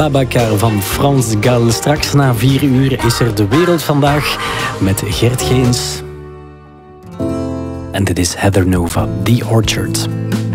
Babacar van Frans Gal. Straks na 4 uur is er De Wereld Vandaag met Gert Geens. En dit is Heather Nova, The Orchard.